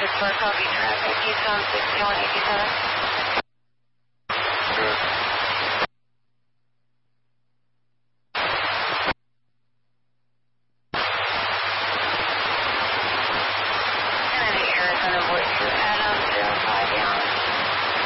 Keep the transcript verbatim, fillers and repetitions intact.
six four, copy traffic, Keystone sixty-one eighty-seven. Kennedy, Arizona, voice to Adam, zero five, Young.